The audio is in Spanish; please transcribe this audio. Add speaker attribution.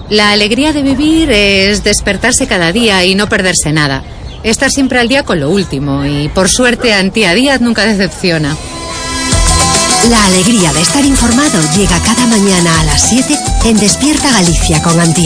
Speaker 1: La alegría de vivir es despertarse cada día y no perderse nada. Estar siempre al día con lo último y, por suerte, Antía Díaz nunca decepciona.
Speaker 2: La alegría de estar informado llega cada mañana a las 7 en Despierta Galicia con Antía.